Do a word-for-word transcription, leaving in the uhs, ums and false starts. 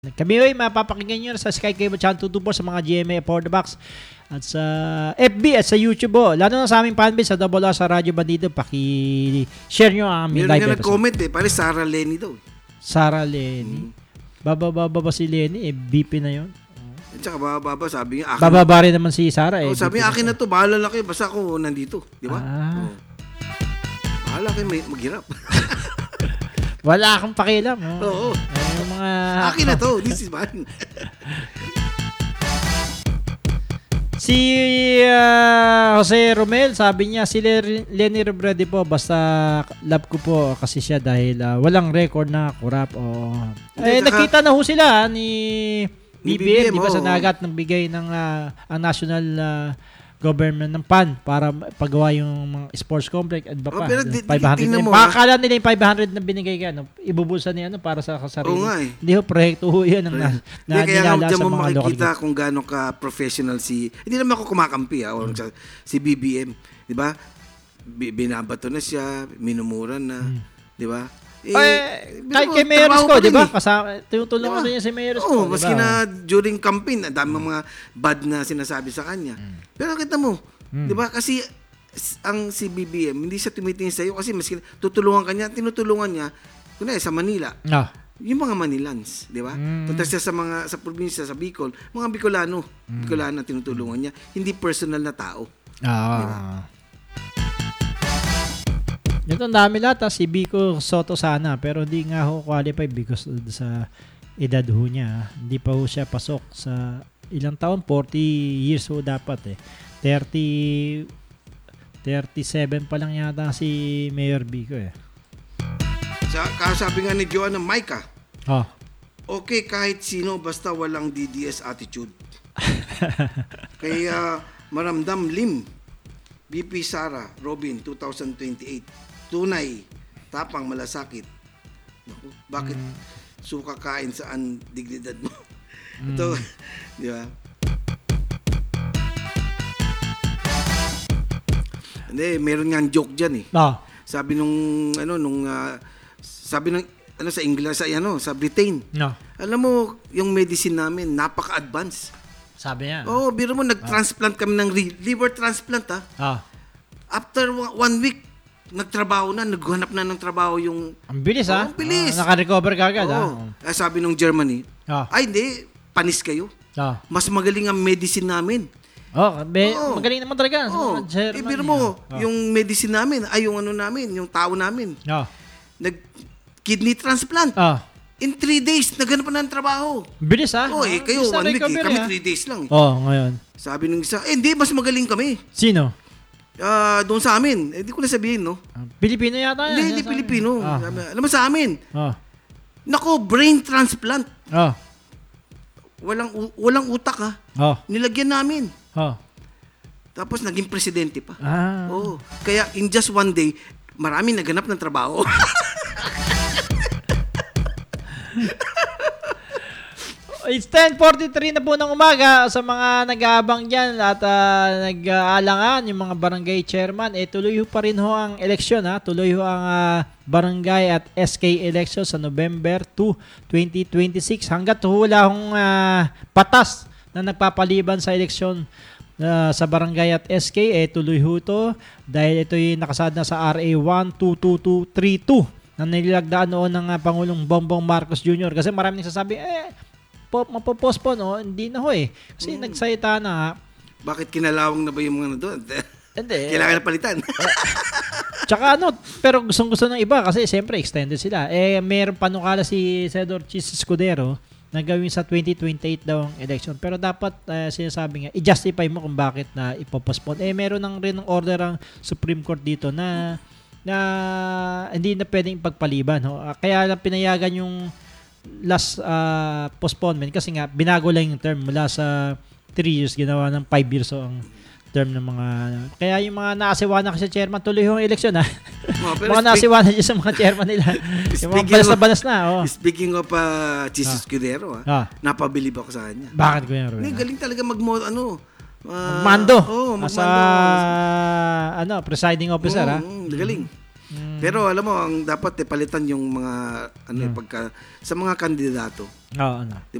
Kami ay mapapakinggan nyo sa Sky Cable Channel two twenty-four sa mga G M A for the Box at sa F B at sa YouTube. Oh. Lalo na sa aming fanbase sa Double R sa Radyo Bandido. Paki-share nyo ang aming Meron live nga episode. nag-comment eh. Pare Sarah Lenny daw. Sarah Lenny. Hmm. Bababa ba si Lenny? Eh, B P na yun. At saka bababa, sabi niya, akin bababa rin naman si Sarah. Eh, oh, sabi niya, akin na to. Bahala lang kayo. Basta ako nandito. Di ba? Ah. Oh. Bahala kayo maghirap. Wala akong pakialam. Oh. Oo. Yung mga... Akin na to. This is mine. Si uh, Jose Romel, sabi niya, si Lenny Robredo po, basta love ko po kasi siya dahil uh, walang record na kurap. Oh. Eh, Hindi, nakita na ho sila ni B B M, di ba oh. sa dagat nagbigay ng uh, ang national uh, government ng P A N para pagawa yung mga sports complex at iba pa. Oh, pero di, five hundred tingnan mo, pakakala nila yung five hundred na binigay ka, no? Ibubulsa niya ano, para sa sarili. Oo nga eh. Hindi ho, proyekto ho yan ang na, na kaya nilala nga sa mo mga makikita local. kung gaano ka professional si, hindi naman ako kumakampi ha, hmm. si B B M. Di ba? Binabato na siya, minumura na. Hmm. Di ba? Eh, eh kahit kay Mayor Isko, di ba? Kasama, tinutulungan diba? Niya si Mayor Isko. Oo, oh, maski diba? Na during campaign, ang dami mga bad na sinasabi sa kanya. Hmm. Pero kita mo, hmm. di ba? Kasi ang si B B M, hindi siya tumitingin sa iyo kasi maski tutulungan kanya, tinutulungan niya, kunwari sa Manila. No. Yung mga Manilans, di ba? Mm. Punta siya sa mga sa probinsya, sa Bicol, mga Bicolano, mm. Bicolano tinutulungan niya, hindi personal na tao. Ah. Diba? Ito ang dami lahat, ha? Si Bico Soto sana, pero hindi nga ho qualified because sa edad ho niya. Hindi pa ho siya pasok sa ilang taon, forty years ho dapat eh. thirty thirty-seven pa lang yata si Mayor Bico eh. Sa kasabi nga ni Joanna Micah, oh. Okay kahit sino basta walang D D S attitude. Kaya Maramdam Lim, B P Sara, Robin, twenty twenty-eight. Tunay, tapang malasakit. Naku, bakit mm. suka kain saan dignidad mo? Mm. Ito, di ba? Hindi, meron nga joke dyan eh. Oh. Sabi nung, ano, nung, uh, sabi ng, ano, sa Ingles, sa, ano, sa Britain. No. Alam mo, yung medicine namin, napaka-advance. Sabi niya. Oo, oh, biro mo, nag-transplant kami ng liver transplant, ha? Oh. After one week, nagtrabaho na, naghanap na ng trabaho yung... Ang bilis, ha? Oh, ang bilis. Oh, naka-recover ka agad, ha? Oh. Eh, sabi nung Germany, oh. Ay, hindi, panis kayo. Oh. Mas magaling ang medicine namin. Oh, be, oh, magaling naman talaga. Oh, ibiro mo, oh. Yung medicine namin, ay yung ano namin, yung tao namin. Oh. Nag-kidney transplant. Oh. In three days, naghanap na ng trabaho. Bilis ha? Oh, eh, kayo, one week eh. Kami three days lang. Eh. Oh, ngayon. Sabi nung isa, eh, hindi, mas magaling kami. Sino? Uh, doon sa amin. Eh, di ko na sabihin, no? Pilipino yata yan. Hindi, hindi Pilipino. Oh. Alam mo sa amin. Oh. Nako, brain transplant. Oh. Walang walang utak ha. Oh. Nilagyan namin. Oh. Tapos naging presidente pa. Ah. Oh. Kaya in just one day, marami naganap ng trabaho. It's ten forty-three na po ng umaga sa mga nag-aabang dyan at uh, nag-aalangan yung mga barangay chairman. Eh, tuloy ho pa rin ho ang eleksyon. Ha? Tuloy ho ang uh, barangay at S K election sa November two, twenty twenty-six. Hanggat ho wala hong uh, patas na nagpapaliban sa eleksyon uh, sa barangay at S K, eh, tuloy ho ito dahil ito yung nakasad na sa R A one two two two three two na nilagdaan noon ng uh, Pangulong Bongbong Marcos Junior Kasi maraming nagsasabi, eh, po, mapopospon, no? Hindi na ho eh. Kasi hmm. nagsalita na. Bakit kinalawang na ba yung mga doon? Hindi. Kailangan na palitan. Tsaka ano, pero gustong gusto ng iba kasi siyempre extended sila. Eh, mayroon panukala si Senador Chis Escudero na gawin sa twenty twenty-eight daw ang election. Pero dapat uh, sinasabi nga, i-justify mo kung bakit na ipopospon. Eh, meron ng rin ng order ang Supreme Court dito na na hindi na pwedeng ipagpaliban. Ho? Kaya lang pinayagan yung last uh, postponement kasi nga binago lang yung term mula sa three years ginawa ng five years so ang term ng mga kaya yung mga naasiwanan kasi chairman tuloy yung eleksyon ha oh, mga naasiwanan dyan sa mga chairman nila yung mga balas na balas na oh. Speaking of uh, Jesus Escudero ah. ah. napabilib ako sa kanya. Bakit ko yan? Hindi, galing talaga mag ano uh, magmando oh, sa ano presiding officer oh, ha mm, galing mm. Pero alam mo, ang dapat eh, palitan yung mga ano eh, pagka sa mga kandidato. Oo, ano.